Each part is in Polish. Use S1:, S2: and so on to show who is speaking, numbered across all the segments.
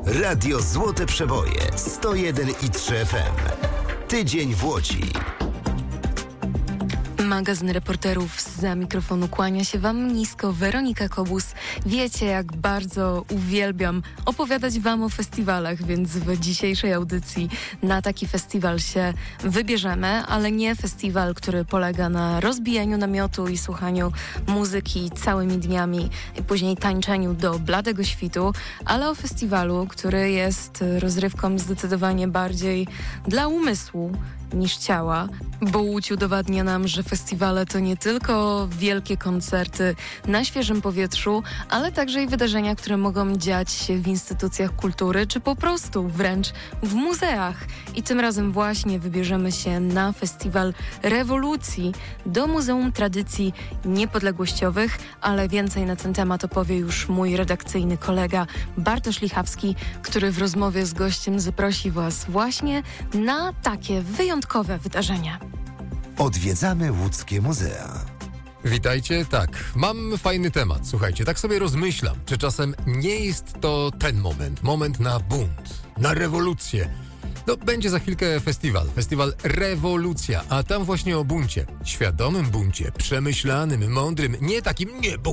S1: Radio Złote Przeboje 101,3 FM. Tydzień w Łodzi.
S2: Magazyn reporterów zza mikrofonu kłania się Wam nisko. Weronika Kobus. Wiecie, jak bardzo uwielbiam opowiadać Wam o festiwalach, więc w dzisiejszej audycji na taki festiwal się wybierzemy, ale nie festiwal, który polega na rozbijaniu namiotu i słuchaniu muzyki całymi dniami i później tańczeniu do bladego świtu, ale o festiwalu, który jest rozrywką zdecydowanie bardziej dla umysłu niż ciała, bo Łódź udowadnia nam, że festiwale to nie tylko wielkie koncerty na świeżym powietrzu, ale także i wydarzenia, które mogą dziać się w instytucjach kultury, czy po prostu wręcz w muzeach. I tym razem właśnie wybierzemy się na festiwal rewolucji do Muzeum Tradycji Niepodległościowych, ale więcej na ten temat opowie już mój redakcyjny kolega Bartosz Lichawski, który w rozmowie z gościem zaprosi Was właśnie na takie wyjątkowe wydarzenia.
S1: Odwiedzamy łódzkie muzea.
S3: Witajcie, tak, mam fajny temat. Słuchajcie, tak sobie rozmyślam, czy czasem nie jest to ten moment na bunt, na rewolucję. No, będzie za chwilkę festiwal Rewolucja, a tam właśnie o buncie. Świadomym buncie, przemyślanym, mądrym, nie takim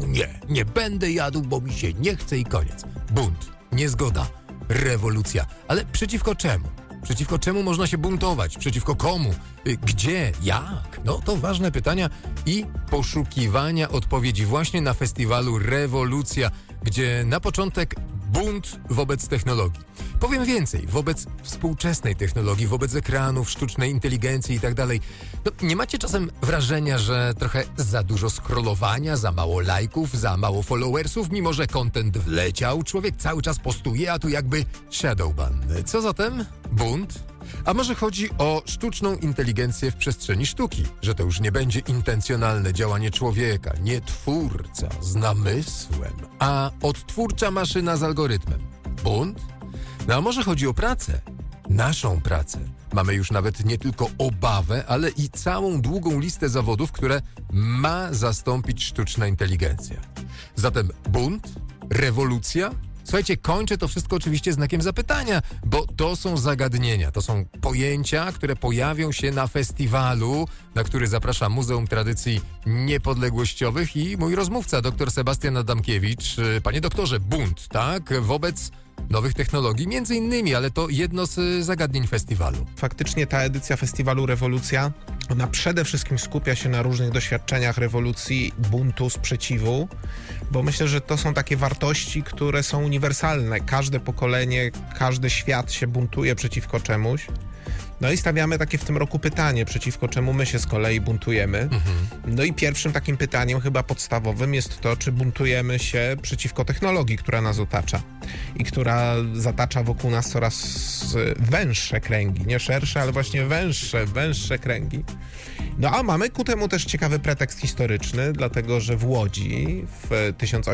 S3: nie będę jadł, bo mi się nie chce i koniec. Bunt, niezgoda, rewolucja, ale przeciwko czemu? Przeciwko czemu można się buntować? Przeciwko komu? Gdzie? Jak? No to ważne pytania i poszukiwania odpowiedzi właśnie na festiwalu Rewolucja, gdzie na początek bunt wobec technologii. Powiem więcej, wobec współczesnej technologii, wobec ekranów, sztucznej inteligencji i tak dalej. No, nie macie czasem wrażenia, że trochę za dużo scrollowania, za mało lajków, za mało followersów, mimo że content wleciał, człowiek cały czas postuje, a tu jakby shadowban. Co zatem? Bunt? A może chodzi o sztuczną inteligencję w przestrzeni sztuki, że to już nie będzie intencjonalne działanie człowieka, nie twórca z namysłem, a odtwórcza maszyna z algorytmem. Bunt? No a może chodzi o pracę? Naszą pracę. Mamy już nawet nie tylko obawę, ale i całą długą listę zawodów, które ma zastąpić sztuczna inteligencja. Zatem bunt? Rewolucja? Słuchajcie, kończę to wszystko oczywiście znakiem zapytania, bo to są zagadnienia, to są pojęcia, które pojawią się na festiwalu, na który zaprasza Muzeum Tradycji Niepodległościowych i mój rozmówca, dr Sebastian Adamkiewicz. Panie doktorze, bunt, tak? Wobec nowych technologii, między innymi, ale to jedno z zagadnień festiwalu.
S4: Faktycznie ta edycja festiwalu Rewolucja, ona przede wszystkim skupia się na różnych doświadczeniach rewolucji, buntu, sprzeciwu, bo myślę, że to są takie wartości, które są uniwersalne. Każde pokolenie, każdy świat się buntuje przeciwko czemuś. No i stawiamy takie w tym roku pytanie, przeciwko czemu my się z kolei buntujemy. No i pierwszym takim pytaniem chyba podstawowym jest to, czy buntujemy się przeciwko technologii, która nas otacza i która zatacza wokół nas coraz węższe kręgi, nie szersze, ale właśnie węższe kręgi. No a mamy ku temu też ciekawy pretekst historyczny, dlatego że w Łodzi w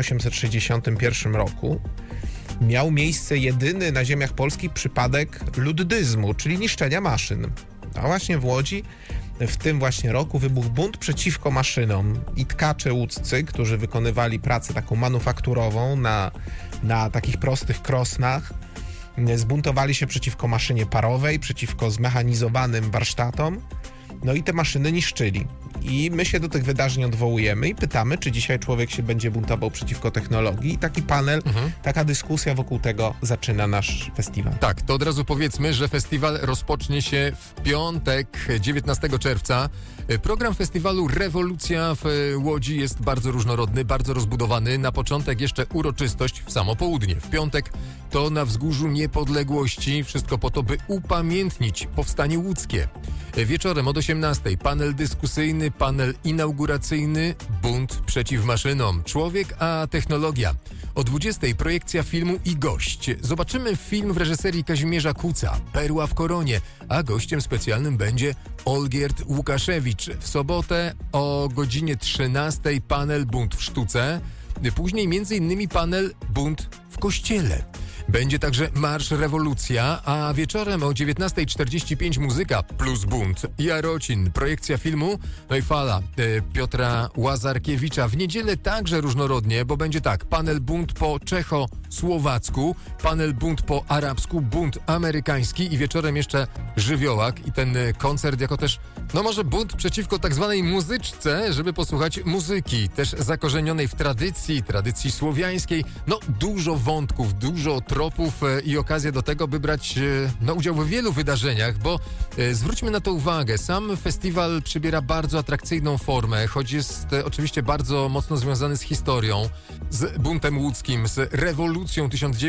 S4: 1861 roku miał miejsce jedyny na ziemiach polskich przypadek luddyzmu, czyli niszczenia maszyn. A właśnie w Łodzi w tym właśnie roku wybuchł bunt przeciwko maszynom i tkacze łódzcy, którzy wykonywali pracę taką manufakturową na takich prostych krosnach, zbuntowali się przeciwko maszynie parowej, przeciwko zmechanizowanym warsztatom, no i te maszyny niszczyli. I my się do tych wydarzeń odwołujemy i pytamy, czy dzisiaj człowiek się będzie buntował przeciwko technologii. I taki panel, taka dyskusja wokół tego zaczyna nasz festiwal.
S3: Tak, to od razu powiedzmy, że festiwal rozpocznie się w piątek, 19 czerwca. Program festiwalu Rewolucja w Łodzi jest bardzo różnorodny, bardzo rozbudowany. Na początek jeszcze uroczystość w samo południe. W piątek to na Wzgórzu Niepodległości. Wszystko po to, by upamiętnić powstanie łódzkie. Wieczorem od 18 panel dyskusyjny, panel inauguracyjny, bunt przeciw maszynom, człowiek a technologia. O 20 projekcja filmu i gość. Zobaczymy film w reżyserii Kazimierza Kuca, Perła w koronie, a gościem specjalnym będzie Olgierd Łukaszewicz. W sobotę o godzinie 13 panel Bunt w sztuce, później m.in. panel Bunt w kościele. Będzie także Marsz Rewolucja, a wieczorem o 19:45 muzyka plus bunt. Jarocin, projekcja filmu, no i fala Piotra Łazarkiewicza. W niedzielę także różnorodnie, bo będzie tak, panel bunt po słowacku, panel bunt po arabsku, bunt amerykański i wieczorem jeszcze żywiołak i ten koncert jako też, no może bunt przeciwko tak zwanej muzyczce, żeby posłuchać muzyki, też zakorzenionej w tradycji słowiańskiej. No dużo wątków, dużo tropów i okazja do tego, by brać udział w wielu wydarzeniach, bo zwróćmy na to uwagę, sam festiwal przybiera bardzo atrakcyjną formę, choć jest oczywiście bardzo mocno związany z historią, z buntem łódzkim, z rewolucją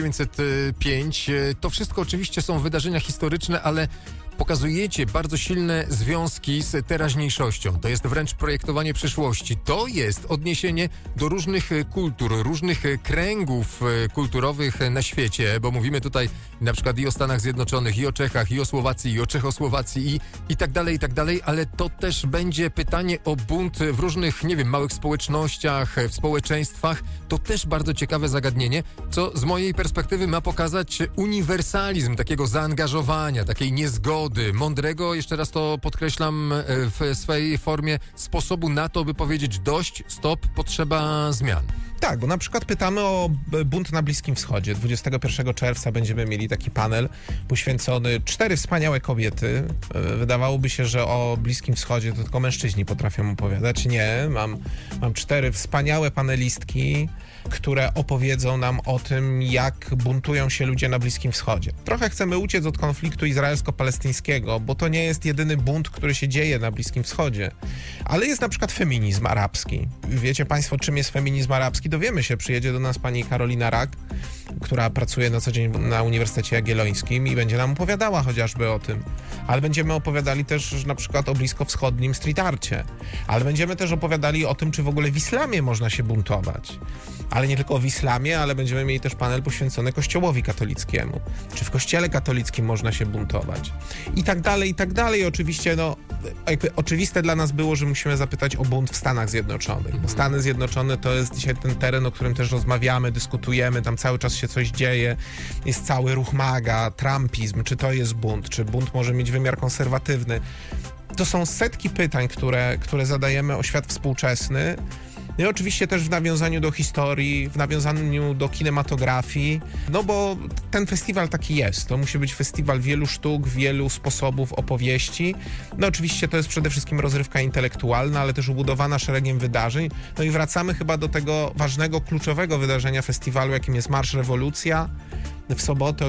S3: 1905. To wszystko oczywiście są wydarzenia historyczne, ale pokazujecie bardzo silne związki z teraźniejszością. To jest wręcz projektowanie przyszłości. To jest odniesienie do różnych kultur, różnych kręgów kulturowych na świecie, bo mówimy tutaj na przykład i o Stanach Zjednoczonych, i o Czechach, i o Słowacji, i o Czechosłowacji, i tak dalej, ale to też będzie pytanie o bunt w różnych, nie wiem, małych społecznościach, w społeczeństwach. To też bardzo ciekawe zagadnienie, co z mojej perspektywy ma pokazać uniwersalizm takiego zaangażowania, takiej niezgody, mądrego, jeszcze raz to podkreślam, w swej formie sposobu na to, by powiedzieć dość, stop, potrzeba zmian.
S4: Tak, bo na przykład pytamy o bunt na Bliskim Wschodzie. 21 czerwca będziemy mieli taki panel poświęcony 4 wspaniałe kobiety. Wydawałoby się, że o Bliskim Wschodzie to tylko mężczyźni potrafią opowiadać. Nie, mam 4 wspaniałe panelistki, które opowiedzą nam o tym, jak buntują się ludzie na Bliskim Wschodzie. Trochę chcemy uciec od konfliktu izraelsko-palestyńskiego, bo to nie jest jedyny bunt, który się dzieje na Bliskim Wschodzie. Ale jest na przykład feminizm arabski. Wiecie państwo, czym jest feminizm arabski? Dowiemy się. Przyjedzie do nas pani Karolina Rak, która pracuje na co dzień na Uniwersytecie Jagiellońskim i będzie nam opowiadała chociażby o tym. Ale będziemy opowiadali też na przykład o bliskowschodnim street arcie. Ale będziemy też opowiadali o tym, czy w ogóle w islamie można się buntować. Ale nie tylko w islamie, ale będziemy mieli też panel poświęcony Kościołowi katolickiemu. Czy w Kościele katolickim można się buntować? I tak dalej, i tak dalej. Oczywiście, jakby oczywiste dla nas było, że musimy zapytać o bunt w Stanach Zjednoczonych. Bo Stany Zjednoczone to jest dzisiaj ten teren, o którym też rozmawiamy, dyskutujemy, tam cały czas się coś dzieje. Jest cały ruch MAGA, trumpizm. Czy to jest bunt? Czy bunt może mieć wymiar konserwatywny? To są setki pytań, które zadajemy o świat współczesny. No i oczywiście też w nawiązaniu do historii, w nawiązaniu do kinematografii, no bo ten festiwal taki jest. To musi być festiwal wielu sztuk, wielu sposobów opowieści. No oczywiście to jest przede wszystkim rozrywka intelektualna, ale też ubudowana szeregiem wydarzeń. No i wracamy chyba do tego ważnego, kluczowego wydarzenia festiwalu, jakim jest Marsz Rewolucja. W sobotę o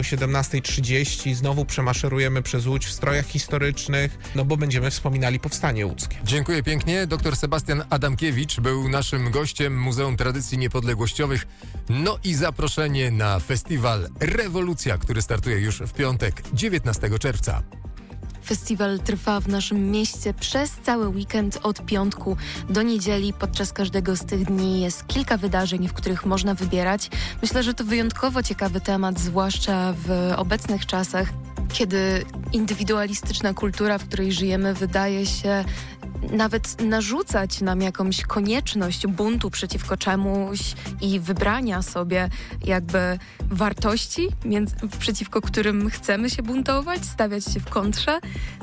S4: 17:30 znowu przemaszerujemy przez Łódź w strojach historycznych, no bo będziemy wspominali Powstanie Łódzkie.
S3: Dziękuję pięknie. Dr Sebastian Adamkiewicz był naszym gościem Muzeum Tradycji Niepodległościowych. No i zaproszenie na festiwal Rewolucja, który startuje już w piątek, 19 czerwca.
S2: Festiwal trwa w naszym mieście przez cały weekend od piątku do niedzieli. Podczas każdego z tych dni jest kilka wydarzeń, w których można wybierać. Myślę, że to wyjątkowo ciekawy temat, zwłaszcza w obecnych czasach, kiedy indywidualistyczna kultura, w której żyjemy, wydaje się nawet narzucać nam jakąś konieczność buntu przeciwko czemuś i wybrania sobie jakby wartości, przeciwko którym chcemy się buntować, stawiać się w kontrze.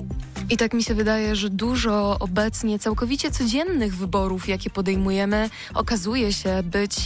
S2: I tak mi się wydaje, że dużo obecnie całkowicie codziennych wyborów, jakie podejmujemy, okazuje się być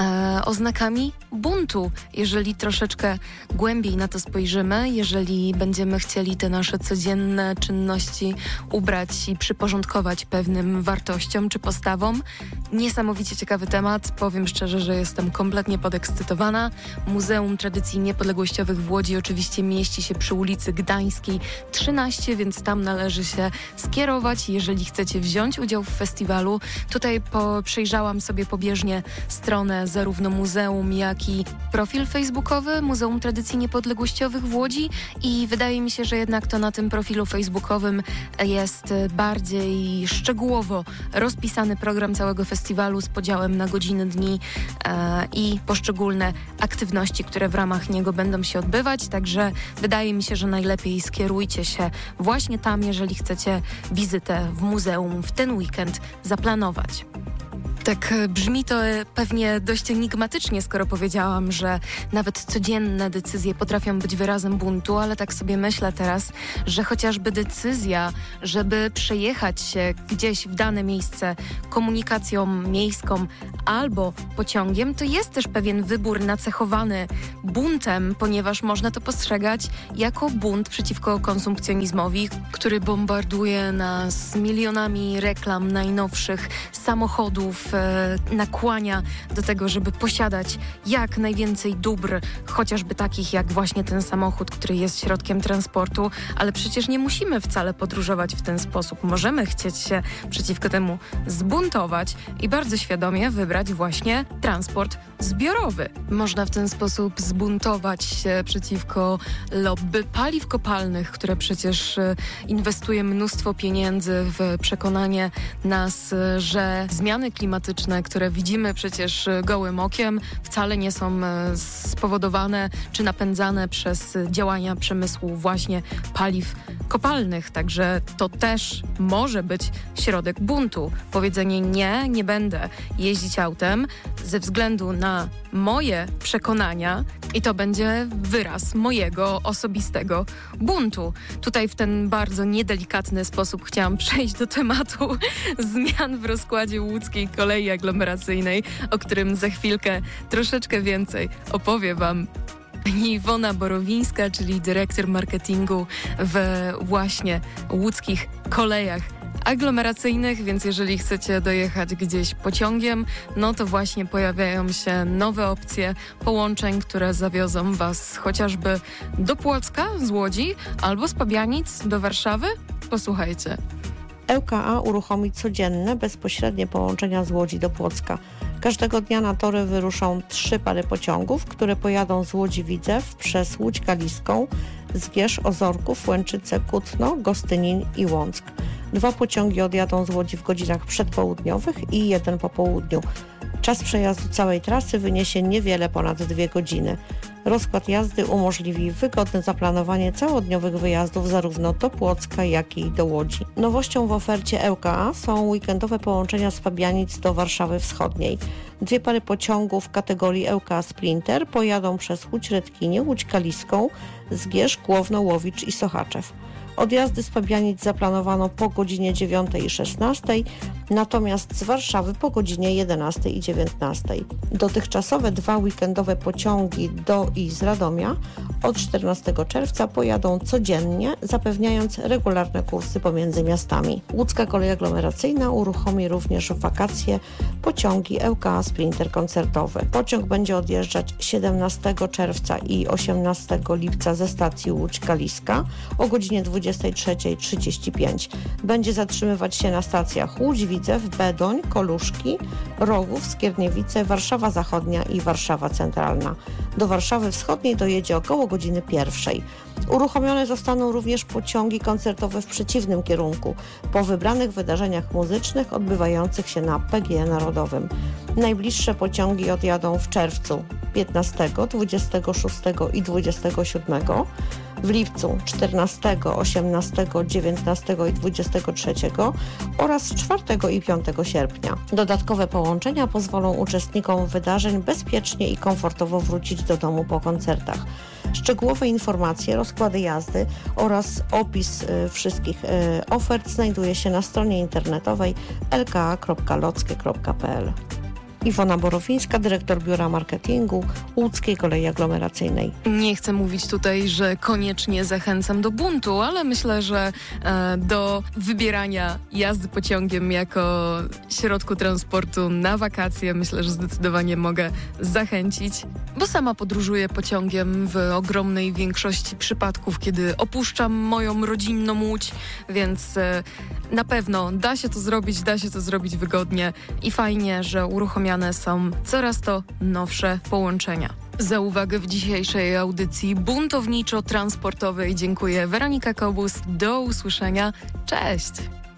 S2: oznakami buntu. Jeżeli troszeczkę głębiej na to spojrzymy, jeżeli będziemy chcieli te nasze codzienne czynności ubrać i przyporządkować pewnym wartościom czy postawom. Niesamowicie ciekawy temat. Powiem szczerze, że jestem kompletnie podekscytowana. Muzeum Tradycji Niepodległościowych w Łodzi oczywiście mieści się przy ulicy Gdańskiej 13, więc tam należy się skierować, jeżeli chcecie wziąć udział w festiwalu. Tutaj przejrzałam sobie pobieżnie stronę zarówno muzeum, jak i profil facebookowy Muzeum Tradycji Niepodległościowych w Łodzi i wydaje mi się, że jednak to na tym profilu facebookowym jest bardziej szczegółowo rozpisany program całego festiwalu z podziałem na godziny, dni i poszczególne aktywności, które w ramach niego będą się odbywać. Także wydaje mi się, że najlepiej skierujcie się właśnie tam, jeżeli chcecie wizytę w muzeum w ten weekend zaplanować. Tak brzmi to pewnie dość enigmatycznie, skoro powiedziałam, że nawet codzienne decyzje potrafią być wyrazem buntu, ale tak sobie myślę teraz, że chociażby decyzja, żeby przejechać się gdzieś w dane miejsce komunikacją miejską albo pociągiem, to jest też pewien wybór nacechowany buntem, ponieważ można to postrzegać jako bunt przeciwko konsumpcjonizmowi, który bombarduje nas milionami reklam najnowszych samochodów, nakłania do tego, żeby posiadać jak najwięcej dóbr, chociażby takich jak właśnie ten samochód, który jest środkiem transportu, ale przecież nie musimy wcale podróżować w ten sposób. Możemy chcieć się przeciwko temu zbuntować i bardzo świadomie wybrać właśnie transport zbiorowy. Można w ten sposób zbuntować się przeciwko lobby paliw kopalnych, które przecież inwestuje mnóstwo pieniędzy w przekonanie nas, że zmiany klimatyczne, które widzimy przecież gołym okiem, wcale nie są spowodowane czy napędzane przez działania przemysłu właśnie paliw kopalnych. Także to też może być środek buntu. Powiedzenie nie będę jeździć autem ze względu na moje przekonania i to będzie wyraz mojego osobistego buntu. Tutaj w ten bardzo niedelikatny sposób chciałam przejść do tematu zmian w rozkładzie łódzkiej kolei aglomeracyjnej, o którym za chwilkę troszeczkę więcej opowie Wam pani Iwona Borowińska, czyli dyrektor marketingu w właśnie łódzkich kolejach aglomeracyjnych, więc jeżeli chcecie dojechać gdzieś pociągiem, no to właśnie pojawiają się nowe opcje połączeń, które zawiozą Was chociażby do Płocka z Łodzi albo z Pabianic do Warszawy. Posłuchajcie.
S5: LKA uruchomi codzienne, bezpośrednie połączenia z Łodzi do Płocka. Każdego dnia na tory wyruszą 3 pary pociągów, które pojadą z Łodzi-Widzew przez Łódź Kaliską, Zgierz, Ozorków, Łęczyce, Kutno, Gostynin i Łąck. 2 pociągi odjadą z Łodzi w godzinach przedpołudniowych i 1 po południu. Czas przejazdu całej trasy wyniesie niewiele ponad 2 godziny. Rozkład jazdy umożliwi wygodne zaplanowanie całodniowych wyjazdów zarówno do Płocka, jak i do Łodzi. Nowością w ofercie LKA są weekendowe połączenia z Fabianic do Warszawy Wschodniej. 2 pary pociągów kategorii LKA Sprinter pojadą przez Łódź Redkinię, Łódź Kaliską, Zgierz, Głowno, Łowicz i Sochaczew. Odjazdy z Fabianic zaplanowano po godzinie 9 i 16, natomiast z Warszawy po godzinie 11 i 19. Dotychczasowe 2 weekendowe pociągi do i z Radomia od 14 czerwca pojadą codziennie, zapewniając regularne kursy pomiędzy miastami. Łódzka kolej aglomeracyjna uruchomi również w wakacje pociągi LKA Sprinter koncertowy. Pociąg będzie odjeżdżać 17 czerwca i 18 lipca ze stacji Łódź Kaliska o godzinie 23:35. Będzie zatrzymywać się na stacjach Łódź-Widzew, Bedoń, Koluszki, Rogów, Skierniewice, Warszawa Zachodnia i Warszawa Centralna. Do Warszawy Wschodniej dojedzie około godziny 1. Uruchomione zostaną również pociągi koncertowe w przeciwnym kierunku, po wybranych wydarzeniach muzycznych odbywających się na PGE Narodowym. Najbliższe pociągi odjadą w czerwcu 15, 26 i 27, w lipcu 14, 18, 19 i 23 oraz 4 i 5 sierpnia. Dodatkowe połączenia pozwolą uczestnikom wydarzeń bezpiecznie i komfortowo wrócić do domu po koncertach. Szczegółowe informacje, rozkłady jazdy oraz opis wszystkich ofert znajduje się na stronie internetowej lka.lockie.pl. Iwona Borowińska, dyrektor Biura Marketingu Łódzkiej Kolei Aglomeracyjnej.
S2: Nie chcę mówić tutaj, że koniecznie zachęcam do buntu, ale myślę, że do wybierania jazdy pociągiem jako środku transportu na wakacje myślę, że zdecydowanie mogę zachęcić, bo sama podróżuję pociągiem w ogromnej większości przypadków, kiedy opuszczam moją rodzinną Łódź, więc na pewno da się to zrobić wygodnie i fajnie, że uruchomiane są coraz to nowsze połączenia. Za uwagę w dzisiejszej audycji buntowniczo-transportowej dziękuję. Weronika Kobus, do usłyszenia. Cześć!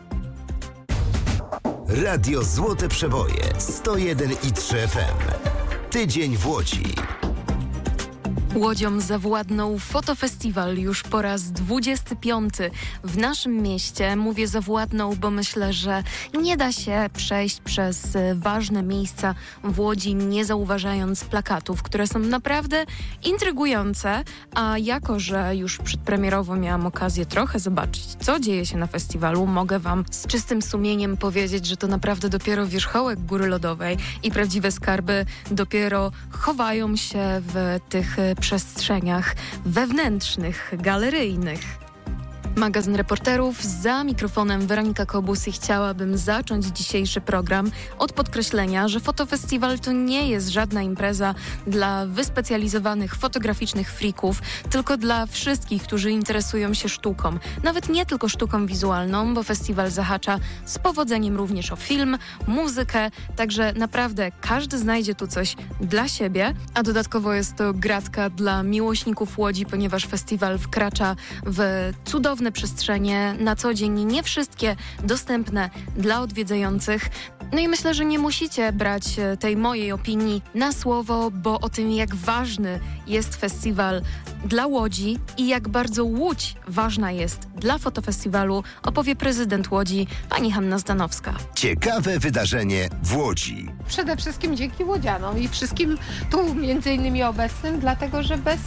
S1: Radio Złote Przeboje 101,3 FM. Tydzień w Łodzi.
S2: Łodzią zawładnął fotofestiwal już po raz 25 w naszym mieście. Mówię zawładnął, bo myślę, że nie da się przejść przez ważne miejsca w Łodzi, nie zauważając plakatów, które są naprawdę intrygujące. A jako, że już przedpremierowo miałam okazję trochę zobaczyć, co dzieje się na festiwalu, mogę Wam z czystym sumieniem powiedzieć, że to naprawdę dopiero wierzchołek góry lodowej i prawdziwe skarby dopiero chowają się w tych przestrzeniach wewnętrznych, galeryjnych. Magazyn Reporterów, za mikrofonem Weronika Kobus i chciałabym zacząć dzisiejszy program od podkreślenia, że fotofestiwal to nie jest żadna impreza dla wyspecjalizowanych fotograficznych frików, tylko dla wszystkich, którzy interesują się sztuką. Nawet nie tylko sztuką wizualną, bo festiwal zahacza z powodzeniem również o film, muzykę, także naprawdę każdy znajdzie tu coś dla siebie, a dodatkowo jest to gratka dla miłośników Łodzi, ponieważ festiwal wkracza w cudowne przestrzenie, na co dzień nie wszystkie dostępne dla odwiedzających. No i myślę, że nie musicie brać tej mojej opinii na słowo, bo o tym, jak ważny jest festiwal dla Łodzi i jak bardzo Łódź ważna jest dla fotofestiwalu, opowie prezydent Łodzi, pani Hanna Zdanowska.
S1: Ciekawe wydarzenie w Łodzi.
S6: Przede wszystkim dzięki łodzianom i wszystkim tu między innymi obecnym, dlatego że bez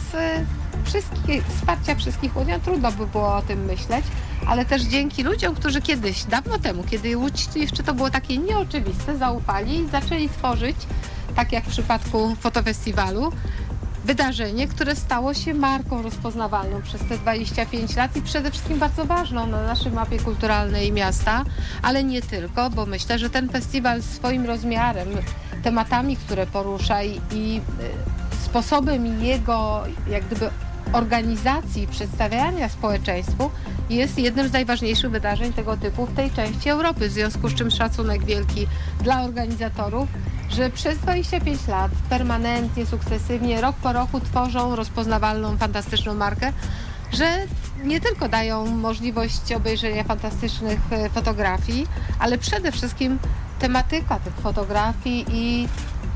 S6: wsparcia wszystkich łodzian trudno by było o tym myśleć, ale też dzięki ludziom, którzy kiedyś, dawno temu, kiedy Łódź jeszcze to było takie nieoczywiste, zaufali i zaczęli tworzyć, tak jak w przypadku fotofestiwalu, wydarzenie, które stało się marką rozpoznawalną przez te 25 lat i przede wszystkim bardzo ważną na naszej mapie kulturalnej miasta, ale nie tylko, bo myślę, że ten festiwal swoim rozmiarem, tematami, które porusza i sposobem jego jak gdyby organizacji, przedstawiania społeczeństwu jest jednym z najważniejszych wydarzeń tego typu w tej części Europy, w związku z czym szacunek wielki dla organizatorów, że przez 25 lat permanentnie, sukcesywnie, rok po roku tworzą rozpoznawalną, fantastyczną markę, że nie tylko dają możliwość obejrzenia fantastycznych fotografii, ale przede wszystkim tematyka tych fotografii i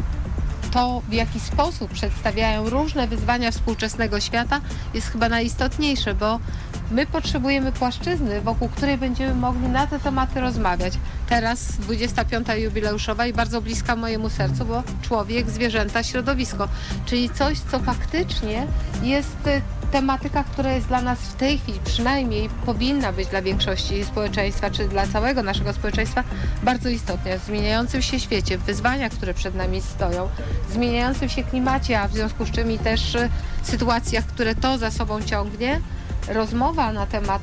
S6: to, w jaki sposób przedstawiają różne wyzwania współczesnego świata, jest chyba najistotniejsze, bo my potrzebujemy płaszczyzny, wokół której będziemy mogli na te tematy rozmawiać. Teraz 25. jubileuszowa i bardzo bliska mojemu sercu, bo człowiek, zwierzęta, środowisko, czyli coś, co faktycznie jest tematyka, która jest dla nas w tej chwili, przynajmniej powinna być dla większości społeczeństwa, czy dla całego naszego społeczeństwa bardzo istotna. W zmieniającym się świecie, w wyzwaniach, które przed nami stoją, w zmieniającym się klimacie, a w związku z czym i też sytuacjach, które to za sobą ciągnie, rozmowa na temat,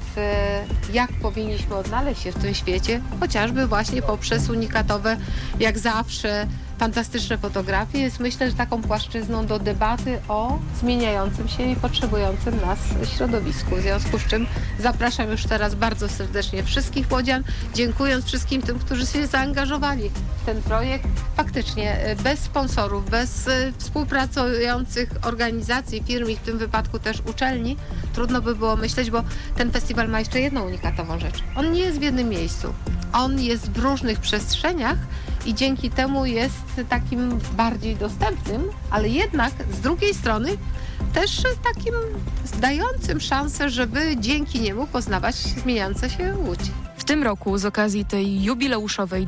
S6: jak powinniśmy odnaleźć się w tym świecie, chociażby właśnie poprzez unikatowe, jak zawsze, fantastyczne fotografie, jest myślę, że taką płaszczyzną do debaty o zmieniającym się i potrzebującym nas środowisku. W związku z czym zapraszam już teraz bardzo serdecznie wszystkich łodzian, dziękując wszystkim tym, którzy się zaangażowali w ten projekt. Faktycznie bez sponsorów, bez współpracujących organizacji, firm i w tym wypadku też uczelni, trudno by było myśleć, bo ten festiwal ma jeszcze jedną unikatową rzecz. On nie jest w jednym miejscu. On jest w różnych przestrzeniach i dzięki temu jest takim bardziej dostępnym, ale jednak z drugiej strony też takim dającym szansę, żeby dzięki niemu poznawać zmieniające się Łódź.
S2: W tym roku z okazji tej jubileuszowej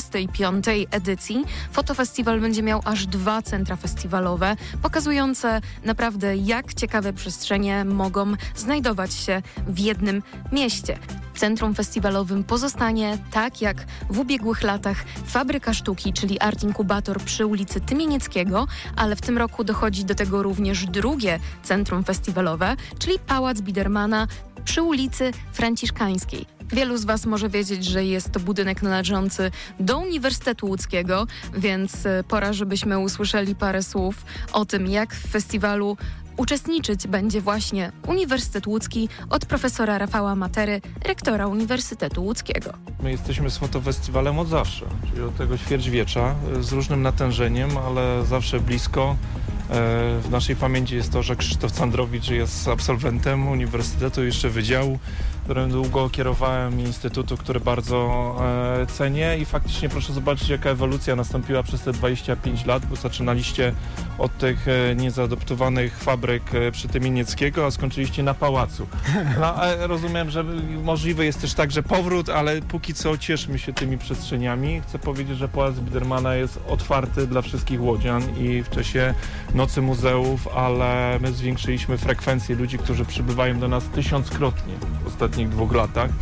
S2: 25. edycji fotofestiwal będzie miał aż 2 centra festiwalowe, pokazujące naprawdę, jak ciekawe przestrzenie mogą znajdować się w jednym mieście. Centrum festiwalowym pozostanie, tak jak w ubiegłych latach, Fabryka Sztuki, czyli Art Inkubator przy ulicy Tymienieckiego, ale w tym roku dochodzi do tego również drugie centrum festiwalowe, czyli Pałac Bidermana przy ulicy Franciszkańskiej. Wielu z Was może wiedzieć, że jest to budynek należący do Uniwersytetu Łódzkiego, więc pora, żebyśmy usłyszeli parę słów o tym, jak w festiwalu uczestniczyć będzie właśnie Uniwersytet Łódzki od profesora Rafała Matery, rektora Uniwersytetu Łódzkiego.
S7: My jesteśmy z fotofestiwalem od zawsze, czyli od tego ćwierćwiecza, z różnym natężeniem, ale zawsze blisko. W naszej pamięci jest to, że Krzysztof Candrowicz jest absolwentem uniwersytetu, jeszcze wydziału, którym długo kierowałem, instytutu, który bardzo cenię i faktycznie proszę zobaczyć, jaka ewolucja nastąpiła przez te 25 lat, bo zaczynaliście od tych niezaadoptowanych fabryk przy Tymienieckiego, a skończyliście na pałacu. No, rozumiem, że możliwe jest też także powrót, ale póki co cieszmy się tymi przestrzeniami. Chcę powiedzieć, że Pałac Bidermana jest otwarty dla wszystkich łodzian i w czasie Nocy Muzeów, ale my zwiększyliśmy frekwencję ludzi, którzy przybywają do nas 1000-krotnie w ostatnich 2 latach.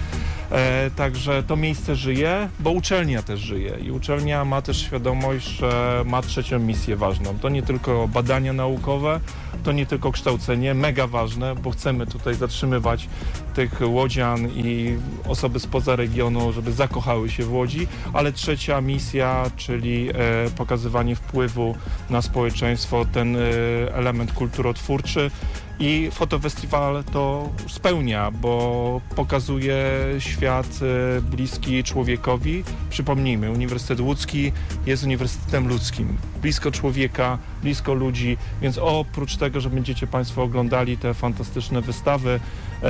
S7: Także to miejsce żyje, bo uczelnia też żyje i uczelnia ma też świadomość, że ma trzecią misję ważną. To nie tylko badania naukowe, to nie tylko kształcenie, mega ważne, bo chcemy tutaj zatrzymywać tych łodzian i osoby spoza regionu, żeby zakochały się w Łodzi, ale trzecia misja, czyli pokazywanie wpływu na społeczeństwo, ten element kulturotwórczy. I fotofestiwal to spełnia, bo pokazuje świat bliski człowiekowi. Przypomnijmy, Uniwersytet Łódzki jest uniwersytetem ludzkim. Blisko człowieka, blisko ludzi, więc oprócz tego, że będziecie Państwo oglądali te fantastyczne wystawy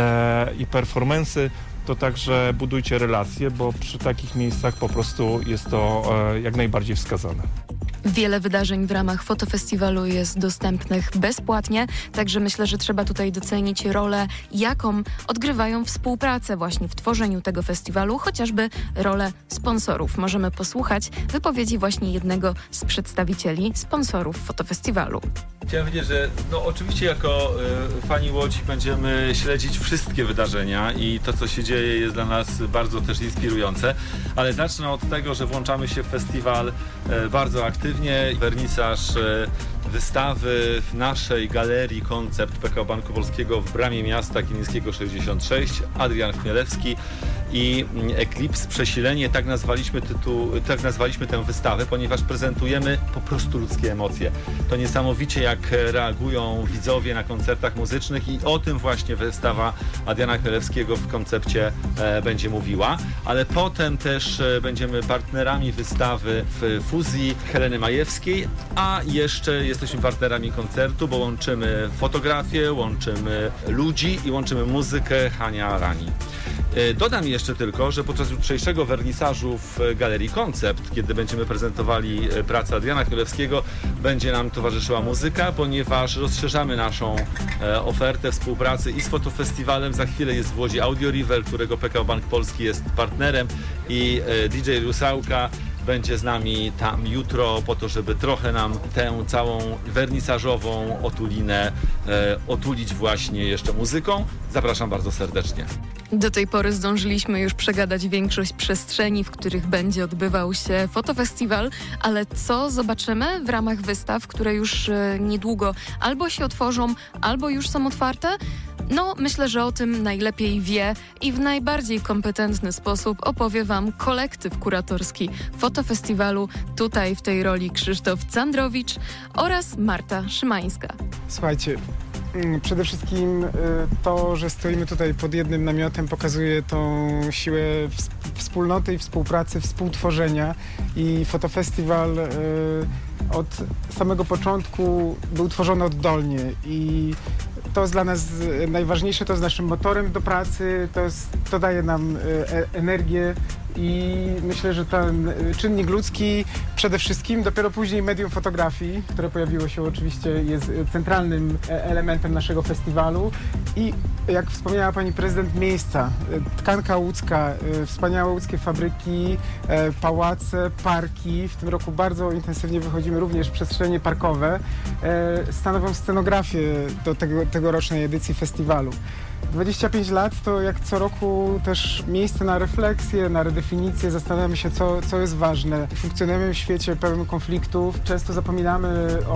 S7: i performance'y, to także budujcie relacje, bo przy takich miejscach po prostu jest to jak najbardziej wskazane.
S2: Wiele wydarzeń w ramach fotofestiwalu jest dostępnych bezpłatnie, także myślę, że trzeba tutaj docenić rolę, jaką odgrywają współpracę właśnie w tworzeniu tego festiwalu, chociażby rolę sponsorów. Możemy posłuchać wypowiedzi właśnie jednego z przedstawicieli sponsorów fotofestiwalu.
S8: Chciałem powiedzieć, że oczywiście jako fani Łodzi będziemy śledzić wszystkie wydarzenia i to, co się dzieje, jest dla nas bardzo też inspirujące, ale zacznę od tego, że włączamy się w festiwal bardzo aktywnie. Wernisaż wystawy w naszej galerii Koncept PKO Banku Polskiego w Bramie Miasta Kilińskiego 66, Adrian Chmielewski i Eclipse Przesilenie, tak nazwaliśmy tę wystawę, ponieważ prezentujemy po prostu ludzkie emocje. To niesamowicie, jak reagują widzowie na koncertach muzycznych i o tym właśnie wystawa Adriana Chmielewskiego w Koncepcie będzie mówiła, ale potem też będziemy partnerami wystawy w Fuzji Heleny Majewskiej, a jeszcze jesteśmy partnerami koncertu, bo łączymy fotografię, łączymy ludzi i łączymy muzykę Hania Rani. Dodam jeszcze tylko, że podczas jutrzejszego wernisażu w Galerii Koncept, kiedy będziemy prezentowali pracę Adriana Chmielewskiego, będzie nam towarzyszyła muzyka, ponieważ rozszerzamy naszą ofertę współpracy i z fotofestiwalem. Za chwilę jest w Łodzi Audio River, którego PKO Bank Polski jest partnerem, i DJ Rusałka będzie z nami tam jutro po to, żeby trochę nam tę całą wernisażową otulinę otulić właśnie jeszcze muzyką. Zapraszam bardzo serdecznie.
S2: Do tej pory zdążyliśmy już przegadać większość przestrzeni, w których będzie odbywał się fotofestiwal, ale co zobaczymy w ramach wystaw, które już niedługo albo się otworzą, albo już są otwarte? Myślę, że o tym najlepiej wie i w najbardziej kompetentny sposób opowie Wam kolektyw kuratorski fotofestiwalu, tutaj w tej roli Krzysztof Candrowicz oraz Marta Szymańska.
S9: Słuchajcie, przede wszystkim to, że stoimy tutaj pod jednym namiotem, pokazuje tą siłę wspólnoty i współpracy, współtworzenia, i fotofestiwal od samego początku był tworzony oddolnie i to jest dla nas najważniejsze, to jest naszym motorem do pracy, to daje nam energię i myślę, że ten czynnik ludzki przede wszystkim, dopiero później medium fotografii, które pojawiło się oczywiście, jest centralnym elementem naszego festiwalu i jak wspomniała pani prezydent, miejsca, tkanka łódzka, wspaniałe łódzkie fabryki, pałace, parki. W tym roku bardzo intensywnie wychodzimy również w przestrzenie parkowe, stanowią scenografię do tegorocznej edycji festiwalu. 25 lat to jak co roku też miejsce na refleksję, na redefinicję, zastanawiamy się, co jest ważne. Funkcjonujemy w świecie pełnym konfliktów, często zapominamy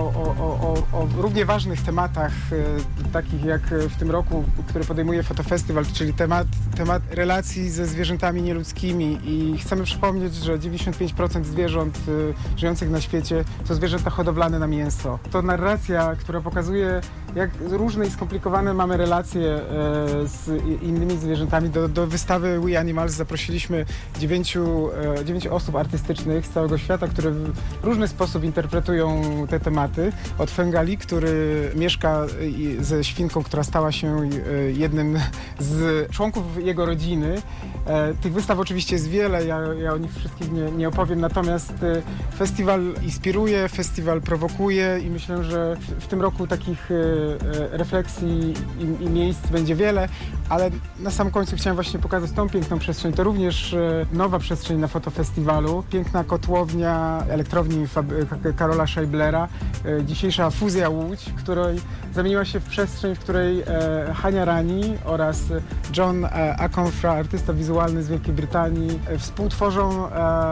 S9: o równie ważnych tematach, takich jak w tym roku, który podejmuje fotofestiwal, czyli temat relacji ze zwierzętami nieludzkimi, i chcemy przypomnieć, że 95% zwierząt żyjących na świecie to zwierzęta hodowlane na mięso. To narracja, która pokazuje jak różne i skomplikowane mamy relacje z innymi zwierzętami. Do wystawy We Animals zaprosiliśmy 9 osób artystycznych z całego świata, które w różny sposób interpretują te tematy. Od Fengali, który mieszka ze świnką, która stała się jednym z członków jego rodziny. Tych wystaw oczywiście jest wiele, ja o nich wszystkich nie opowiem, natomiast festiwal inspiruje, festiwal prowokuje i myślę, że w tym roku takich refleksji i miejsc będzie wiele, ale na sam końcu chciałem właśnie pokazać tą piękną przestrzeń. To również nowa przestrzeń na fotofestiwalu. Piękna kotłownia elektrowni Karola Scheiblera. Dzisiejsza fuzja Łódź, której zamieniła się w przestrzeń, w której Hania Rani oraz John Aconfra, artysta wizualny z Wielkiej Brytanii, współtworzą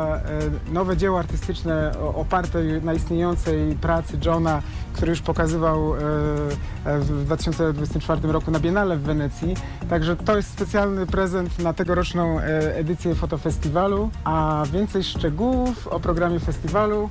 S9: nowe dzieło artystyczne oparte na istniejącej pracy Johna, który już pokazywał w 2024 roku na Biennale w Wenecji. Także to jest specjalny prezent na tegoroczną edycję fotofestiwalu, a więcej szczegółów o programie festiwalu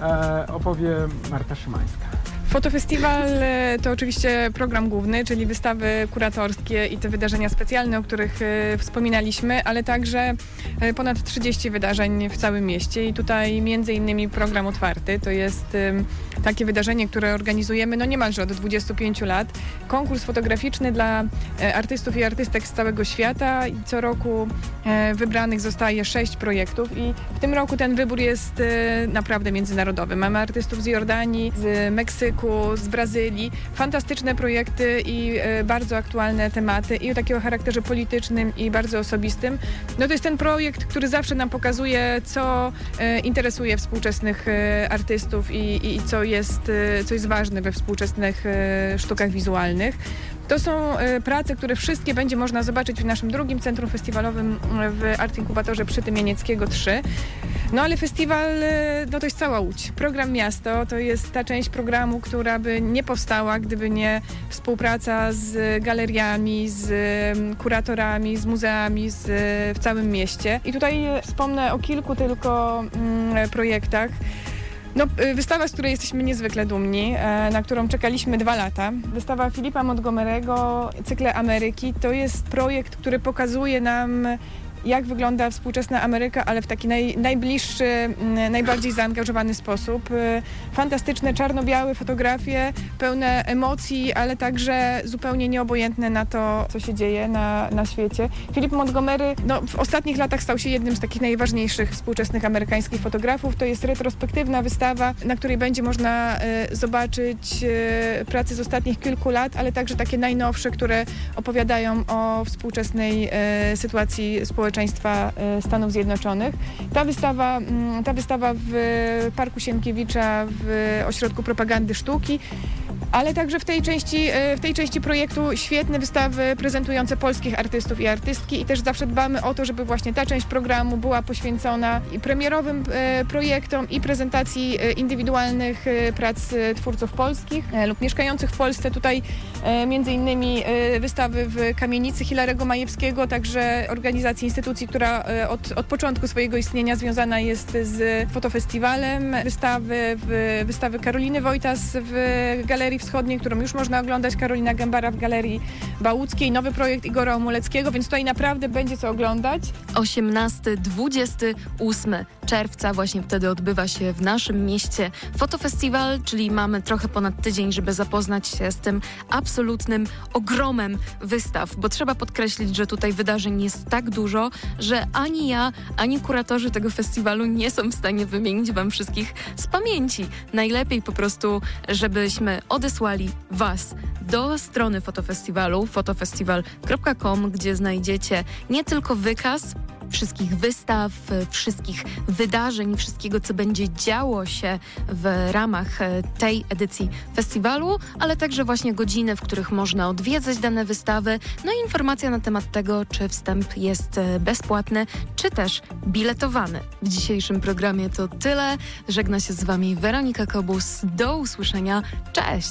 S9: opowie Marta Szymańska.
S10: Fotofestiwal to oczywiście program główny, czyli wystawy kuratorskie i te wydarzenia specjalne, o których wspominaliśmy, ale także ponad 30 wydarzeń w całym mieście i tutaj między innymi program otwarty. To jest takie wydarzenie, które organizujemy niemalże od 25 lat. Konkurs fotograficzny dla artystów i artystek z całego świata i co roku wybranych zostaje 6 projektów i w tym roku ten wybór jest naprawdę międzynarodowy. Mamy artystów z Jordanii, z Meksyku, z Brazylii. Fantastyczne projekty i bardzo aktualne tematy i o takiego charakterze politycznym i bardzo osobistym. To jest ten projekt, który zawsze nam pokazuje, co interesuje współczesnych artystów i co jest ważne we współczesnych sztukach wizualnych. To są prace, które wszystkie będzie można zobaczyć w naszym drugim centrum festiwalowym w Art Inkubatorze przy Tymienieckiego 3. Ale festiwal to jest cała Łódź. Program Miasto to jest ta część programu, która by nie powstała, gdyby nie współpraca z galeriami, z kuratorami, z muzeami w całym mieście. I tutaj wspomnę o kilku tylko projektach. Wystawa, z której jesteśmy niezwykle dumni, na którą czekaliśmy 2 lata. Wystawa Philipa Montgomery'ego, Cykle Ameryki, to jest projekt, który pokazuje nam, jak wygląda współczesna Ameryka, ale w taki najbliższy, najbardziej zaangażowany sposób. Fantastyczne czarno-białe fotografie, pełne emocji, ale także zupełnie nieobojętne na to, co się dzieje na świecie. Philip Montgomery w ostatnich latach stał się jednym z takich najważniejszych współczesnych amerykańskich fotografów. To jest retrospektywna wystawa, na której będzie można zobaczyć prace z ostatnich kilku lat, ale także takie najnowsze, które opowiadają o współczesnej sytuacji społeczeństwa Stanów Zjednoczonych. Ta wystawa w Parku Sienkiewicza w Ośrodku Propagandy Sztuki, ale także w tej części projektu świetne wystawy prezentujące polskich artystów i artystki i też zawsze dbamy o to, żeby właśnie ta część programu była poświęcona i premierowym projektom i prezentacji indywidualnych prac twórców polskich lub mieszkających w Polsce. Tutaj między innymi wystawy w Kamienicy Hilarego Majewskiego, także organizacji instytucji, która od początku swojego istnienia związana jest z fotofestiwalem. Wystawy Karoliny Wojtas w Galerii Wschodniej, którą już można oglądać, Karolina Gębara w Galerii Bałuckiej, nowy projekt Igora Omuleckiego, więc tutaj naprawdę będzie co oglądać.
S2: 18-28 czerwca, właśnie wtedy odbywa się w naszym mieście fotofestiwal, czyli mamy trochę ponad tydzień, żeby zapoznać się z tym absolutnym ogromem wystaw, bo trzeba podkreślić, że tutaj wydarzeń jest tak dużo, że ani ja, ani kuratorzy tego festiwalu nie są w stanie wymienić wam wszystkich z pamięci. Najlepiej po prostu, żebyśmy odesłali was do strony fotofestiwalu, fotofestiwal.com, gdzie znajdziecie nie tylko wykaz wszystkich wystaw, wszystkich wydarzeń, wszystkiego, co będzie działo się w ramach tej edycji festiwalu, ale także właśnie godziny, w których można odwiedzać dane wystawy, i informacja na temat tego, czy wstęp jest bezpłatny, czy też biletowany. W dzisiejszym programie to tyle. Żegna się z wami Weronika Kobus. Do usłyszenia. Cześć!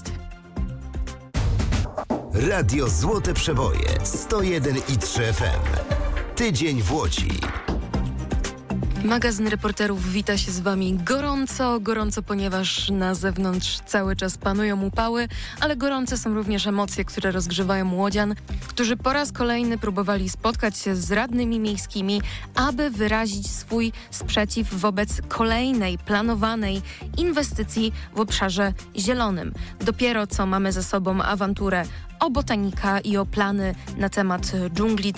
S1: Radio Złote Przeboje 101,3 FM. Tydzień w Łodzi.
S2: Magazyn Reporterów wita się z Wami gorąco, ponieważ na zewnątrz cały czas panują upały, ale gorące są również emocje, które rozgrzewają łodzian, którzy po raz kolejny próbowali spotkać się z radnymi miejskimi, aby wyrazić swój sprzeciw wobec kolejnej planowanej inwestycji w obszarze zielonym. Dopiero co mamy za sobą awanturę o botanika i o plany na temat dżungli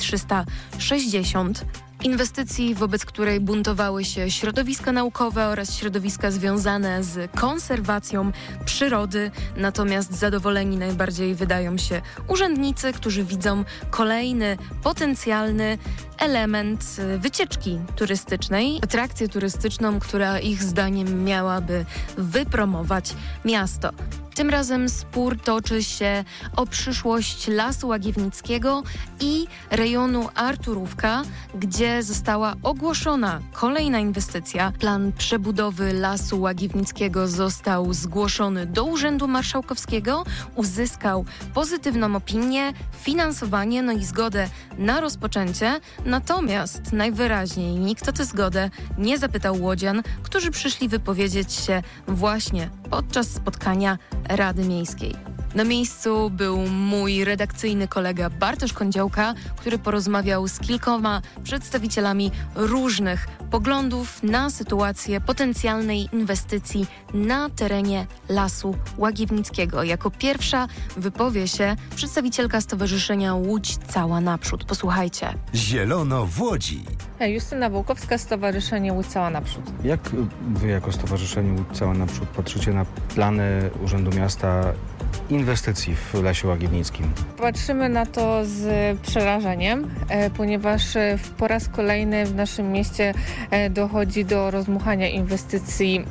S2: 360. Inwestycji, wobec której buntowały się środowiska naukowe oraz środowiska związane z konserwacją przyrody. Natomiast zadowoleni najbardziej wydają się urzędnicy, którzy widzą kolejny potencjalny element wycieczki turystycznej, atrakcję turystyczną, która ich zdaniem miałaby wypromować miasto. Tym razem spór toczy się o przyszłość Lasu Łagiewnickiego i rejonu Arturówka, gdzie została ogłoszona kolejna inwestycja. Plan przebudowy Lasu Łagiewnickiego został zgłoszony do Urzędu Marszałkowskiego, uzyskał pozytywną opinię, finansowanie, i zgodę na rozpoczęcie. Natomiast najwyraźniej nikt o tę zgodę nie zapytał łodzian, którzy przyszli wypowiedzieć się właśnie podczas spotkania Rady Miejskiej. Na miejscu był mój redakcyjny kolega Bartosz Kądziołka, który porozmawiał z kilkoma przedstawicielami różnych poglądów na sytuację potencjalnej inwestycji na terenie Lasu Łagiewnickiego. Jako pierwsza wypowie się przedstawicielka Stowarzyszenia Łódź Cała Naprzód. Posłuchajcie.
S1: Zielono w Łodzi.
S11: Justyna Wołkowska, Stowarzyszenie Łódź Cała Naprzód.
S12: Jak wy jako Stowarzyszenie Łódź Cała Naprzód patrzycie na plany Urzędu Miasta inwestycji w Lesie Łagiewnickim?
S11: Patrzymy na to z przerażeniem, ponieważ po raz kolejny w naszym mieście dochodzi do rozdmuchania inwestycji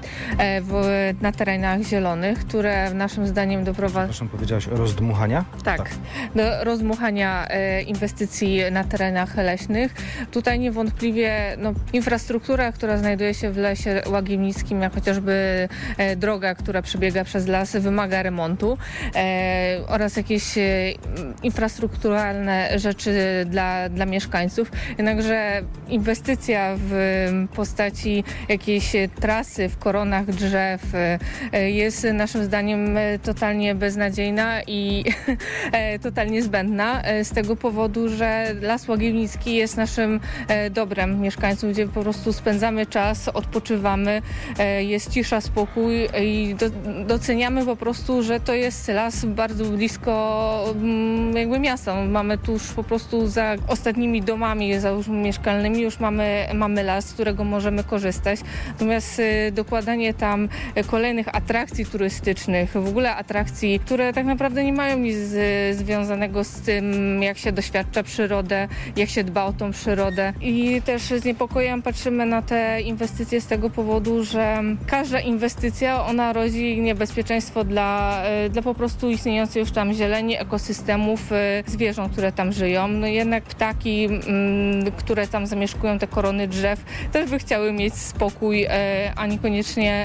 S11: na terenach zielonych, które naszym zdaniem doprowadza...
S12: Proszę, powiedziałaś rozdmuchania?
S11: Tak, do rozdmuchania inwestycji na terenach leśnych. Tutaj niewątpliwie infrastruktura, która znajduje się w Lesie Łagiewnickim, jak chociażby droga, która przebiega przez las, wymaga remontu oraz jakieś infrastrukturalne rzeczy dla mieszkańców. Jednakże inwestycja w postaci jakiejś trasy w koronach drzew jest naszym zdaniem totalnie beznadziejna i totalnie zbędna z tego powodu, że Las Łagiewnicki jest naszym dobrem mieszkańców, gdzie po prostu spędzamy czas, odpoczywamy, jest cisza, spokój i doceniamy po prostu, że to jest las bardzo blisko jakby miasta. Mamy tuż po prostu za ostatnimi domami załóżmy mieszkalnymi już mamy las, z którego możemy korzystać. Natomiast dokładanie tam kolejnych atrakcji turystycznych, w ogóle atrakcji, które tak naprawdę nie mają nic związanego z tym, jak się doświadcza przyrodę, jak się dba o tą przyrodę. I też z niepokojem patrzymy na te inwestycje z tego powodu, że każda inwestycja, ona rodzi niebezpieczeństwo dla po prostu istniejącej już tam zieleni, ekosystemów, zwierząt, które tam żyją. Jednak ptaki, które tam zamieszkują, te korony drzew, też by chciały mieć spokój, a niekoniecznie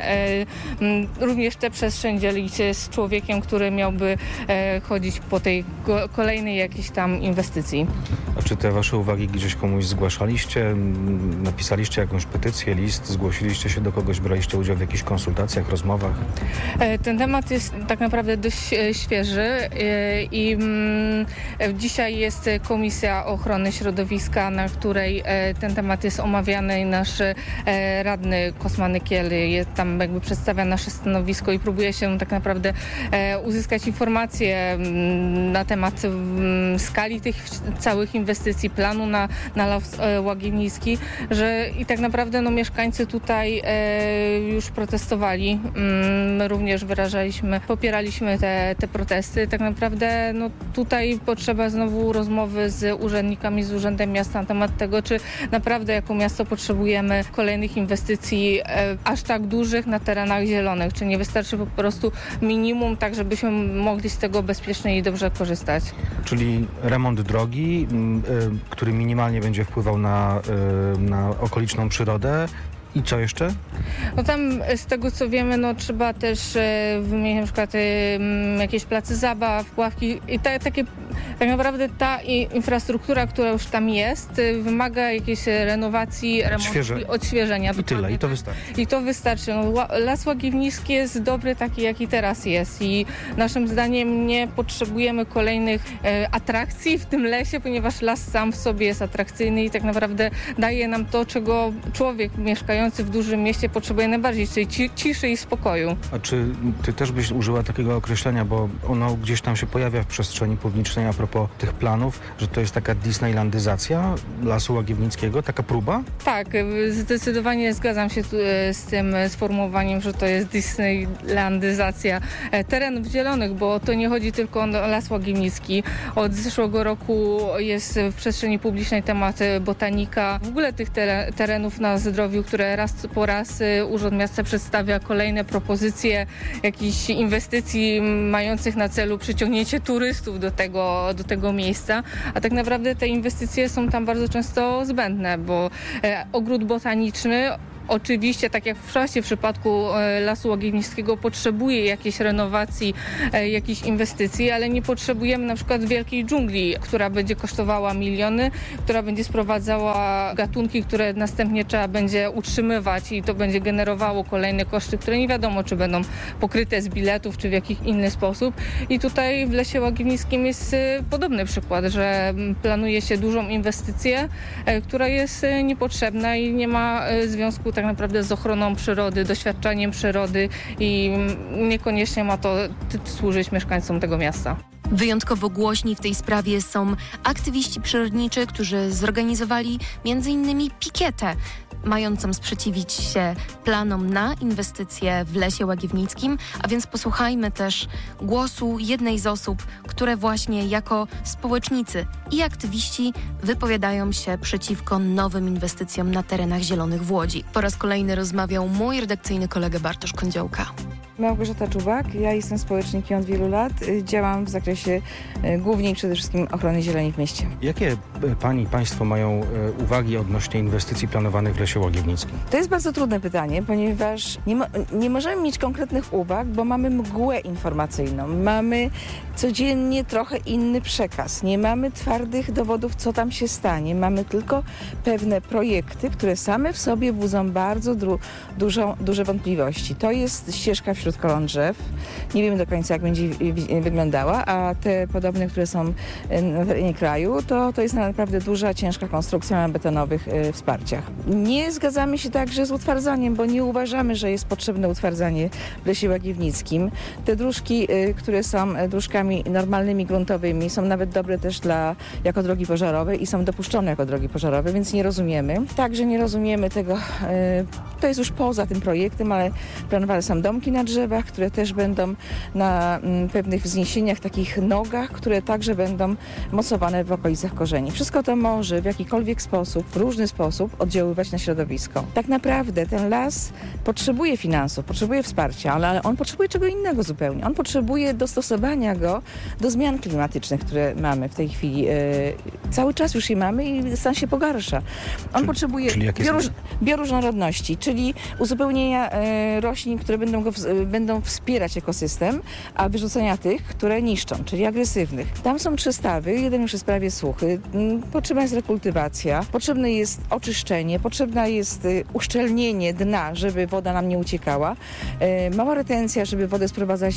S11: również tę przestrzeń dzielić z człowiekiem, który miałby chodzić po tej kolejnej jakiejś tam inwestycji.
S12: A czy te wasze uwagi gdzieś komuś zgłaszaliście? Napisaliście jakąś petycję, list? Zgłosiliście się do kogoś? Braliście udział w jakichś konsultacjach, rozmowach?
S11: Ten temat jest tak naprawdę dość świeży i dzisiaj jest Komisja Ochrony Środowiska, na której ten temat jest omawiany i nasz radny Kosma Nykiel tam jakby przedstawia nasze stanowisko i próbuje się tak naprawdę uzyskać informacje na temat skali tych całych inwestycji, planu na Las Łagiewnicki, że i tak naprawdę mieszkańcy tutaj już protestowali. My również popieraliśmy te protesty. Tak naprawdę tutaj potrzeba znowu rozmowy z urzędnikami, z Urzędem Miasta na temat tego, czy naprawdę jako miasto potrzebujemy kolejnych inwestycji aż tak dużych na terenach zielonych, czy nie wystarczy po prostu minimum, tak żebyśmy mogli z tego bezpiecznie i dobrze korzystać.
S12: Czyli remont drogi, który minimalnie będzie wpływał na okoliczną przyrodę. I co jeszcze?
S11: Tam z tego co wiemy, trzeba też wymienić na przykład jakieś place zabaw, ławki i takie tak naprawdę ta infrastruktura, która już tam jest, wymaga jakiejś renowacji, remontu i odświeżenia.
S12: I tyle, i to wystarczy.
S11: I to wystarczy. No, Las Łagiewnicki jest dobry taki, jaki teraz jest i naszym zdaniem nie potrzebujemy kolejnych atrakcji w tym lesie, ponieważ las sam w sobie jest atrakcyjny i tak naprawdę daje nam to, czego człowiek mieszkający w dużym mieście potrzebuje najbardziej, czyli ciszy i spokoju.
S12: A czy ty też byś użyła takiego określenia, bo ono gdzieś tam się pojawia w przestrzeni publicznej a propos tych planów, że to jest taka disneylandyzacja Lasu Łagiewnickiego, taka próba?
S11: Tak, zdecydowanie zgadzam się z tym sformułowaniem, że to jest disneylandyzacja terenów zielonych, bo to nie chodzi tylko o Las Łagiewnicki. Od zeszłego roku jest w przestrzeni publicznej temat botanika, w ogóle tych terenów na Zdrowiu, które raz po raz Urząd Miasta przedstawia kolejne propozycje jakichś inwestycji mających na celu przyciągnięcie turystów do tego miejsca, a tak naprawdę te inwestycje są tam bardzo często zbędne, bo ogród botaniczny oczywiście, tak jak w przypadku Lasu Łagiewnickiego, potrzebuje jakiejś renowacji, jakichś inwestycji, ale nie potrzebujemy na przykład wielkiej dżungli, która będzie kosztowała miliony, która będzie sprowadzała gatunki, które następnie trzeba będzie utrzymywać i to będzie generowało kolejne koszty, które nie wiadomo, czy będą pokryte z biletów, czy w jakiś inny sposób. I tutaj w Lesie Łagiewnickim jest podobny przykład, że planuje się dużą inwestycję, która jest niepotrzebna i nie ma związku tak naprawdę z ochroną przyrody, doświadczaniem przyrody i niekoniecznie ma to służyć mieszkańcom tego miasta.
S2: Wyjątkowo głośni w tej sprawie są aktywiści przyrodniczy, którzy zorganizowali m.in. pikietę mającą sprzeciwić się planom na inwestycje w Lesie Łagiewnickim, a więc posłuchajmy też głosu jednej z osób, które właśnie jako społecznicy i aktywiści wypowiadają się przeciwko nowym inwestycjom na terenach zielonych w Łodzi. Po raz kolejny rozmawiał mój redakcyjny kolega Bartosz Kądziołka.
S13: Małgorzata Czubak, ja jestem społecznikiem od wielu lat, działam w zakresie głównie i przede wszystkim ochrony zieleni w mieście.
S12: Jakie państwo mają uwagi odnośnie inwestycji planowanych w Lesie Łagiewnickim?
S13: To jest bardzo trudne pytanie, ponieważ nie możemy mieć konkretnych uwag, bo mamy mgłę informacyjną, mamy codziennie trochę inny przekaz, nie mamy twardych dowodów, co tam się stanie, mamy tylko pewne projekty, które same w sobie budzą bardzo duże wątpliwości. To jest ścieżka wśród koron drzew. Nie wiemy do końca, jak będzie wyglądała, a te podobne, które są na terenie kraju, to jest naprawdę duża, ciężka konstrukcja na betonowych wsparciach. Nie zgadzamy się także z utwardzaniem, bo nie uważamy, że jest potrzebne utwardzanie w Lesie Łagiewnickim. Te dróżki, które są dróżkami normalnymi, gruntowymi, są nawet dobre też jako drogi pożarowe i są dopuszczone jako drogi pożarowe, więc nie rozumiemy. Także nie rozumiemy tego, to jest już poza tym projektem, ale planowane są domki na drzewach, które też będą na pewnych wzniesieniach, takich nogach, które także będą mocowane w okolicach korzeni. Wszystko to może w jakikolwiek sposób, w różny sposób oddziaływać na środowisko. Tak naprawdę ten las potrzebuje finansów, potrzebuje wsparcia, ale on potrzebuje czego innego zupełnie. On potrzebuje dostosowania go do zmian klimatycznych, które mamy w tej chwili. Cały czas już je mamy i stan się pogarsza. On potrzebuje bioróżnorodności, czyli uzupełnienia roślin, które będą wspierać ekosystem, a wyrzucenia tych, które niszczą, czyli agresywnych. Tam są 3 stawy, jeden już jest prawie suchy. Potrzebna jest rekultywacja, potrzebne jest oczyszczenie, potrzebne jest uszczelnienie dna, żeby woda nam nie uciekała. Mała retencja, żeby wodę sprowadzać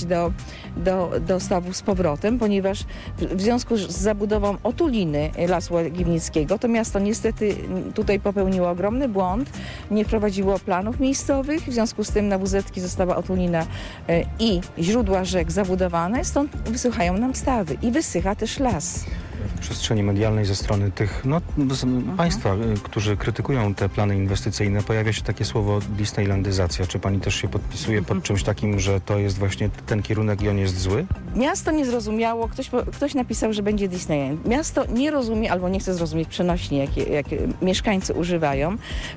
S13: do stawów z powrotem, ponieważ w związku z zabudową otuliny Lasu Łagiewnickiego to miasto niestety tutaj popełniło ogromny błąd, nie wprowadziło planów miejscowych, w związku z tym na WZ-ki została otulina i źródła rzek zabudowane, stąd wysychają nam stawy i wysycha też las.
S12: W przestrzeni medialnej ze strony tych państwa, którzy krytykują te plany inwestycyjne, pojawia się takie słowo disneylandyzacja. Czy pani też się podpisuje pod czymś takim, że to jest właśnie ten kierunek i on jest zły?
S13: Miasto nie zrozumiało, ktoś napisał, że będzie Disneyland. Miasto nie rozumie albo nie chce zrozumieć przenośnie, jak mieszkańcy używają,